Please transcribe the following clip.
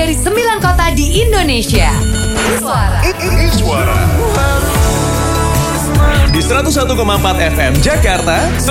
dari 9 kota di Indonesia. Iswara. Di 101,4 FM Jakarta,